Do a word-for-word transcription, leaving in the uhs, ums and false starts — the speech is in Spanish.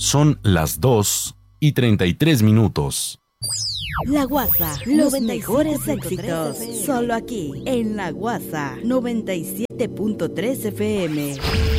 Son las dos y treinta y tres minutos. La Guasa, los mejores éxitos, solo aquí, en La Guasa, noventa y siete punto tres F M.